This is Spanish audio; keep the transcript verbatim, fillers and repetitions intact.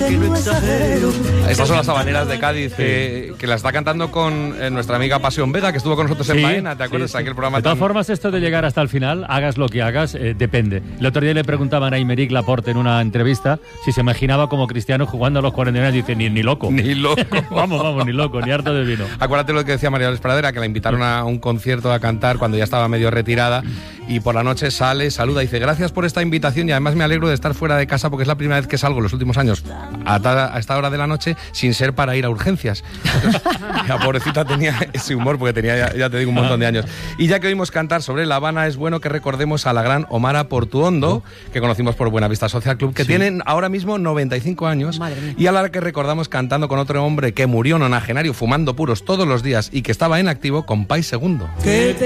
que no exagero. Estas son las habaneras de Cádiz, que, que la está cantando con eh, nuestra amiga Pasión Veda, que estuvo con nosotros en Sí, Baena, ¿te acuerdas? sí, sí. Aquel programa De todas tan... formas, esto de llegar hasta el final, hagas lo que hagas, eh, depende. El otro día le preguntaban a Aymeric Laporte en una entrevista si se imaginaba como Cristiano jugando a los cuarenta y uno, y dice, ni, ni loco. Ni loco. Vamos, vamos, ni loco, ni harto de vino. Acuérdate lo que decía María Dolores Pradera, que la invitaron a un concierto a cantar cuando ya estaba medio retirada, y por la noche sale, saluda y dice, gracias por esta invitación y además me alegro de estar fuera de casa porque es la primera vez que salgo en los últimos años a, ta- a esta hora de la noche sin ser para ir a urgencias. Entonces, la pobrecita tenía ese humor porque tenía, ya, ya te digo, un montón de años. Y ya que oímos cantar sobre La Habana, es bueno que recordemos a la gran Omara Portuondo, que conocimos por Buenavista Social Club, que sí. tienen ahora mismo noventa y cinco años, y a la que recordamos cantando con otro hombre que murió nonagenario fumando puros todos los días y que estaba en activo, con Pai Segundo.